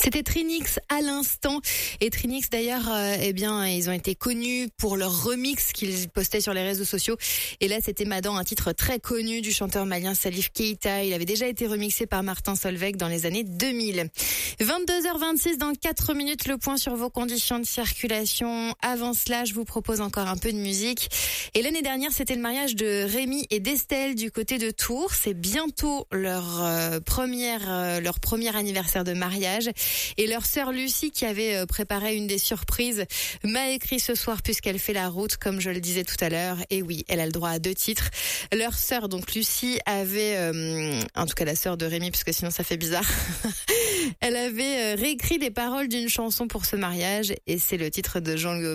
C'était Trinix à l'instant. Et Trinix d'ailleurs, ils ont été connus pour leur remix qu'ils postaient sur les réseaux sociaux. Et là, c'était Madan, un titre très connu du chanteur malien Salif Keita. Il avait déjà été remixé par Martin Solveig dans les années 2000. 22h26 dans 4 minutes, le point sur vos conditions de circulation. Avant cela, je vous propose encore un peu de musique. Et l'année dernière, c'était le mariage de Rémi et d'Estelle du côté de Tours. C'est bientôt leur premier anniversaire de mariage. Et leur sœur Lucie, qui avait préparé une des surprises, m'a écrit ce soir puisqu'elle fait la route, comme je le disais tout à l'heure. Et oui, elle a le droit à 2 titres. Leur sœur, donc Lucie, avait, en tout cas la sœur de Rémi, puisque sinon ça fait bizarre, elle avait réécrit les paroles d'une chanson pour ce mariage. Et c'est le titre de Jean-Louis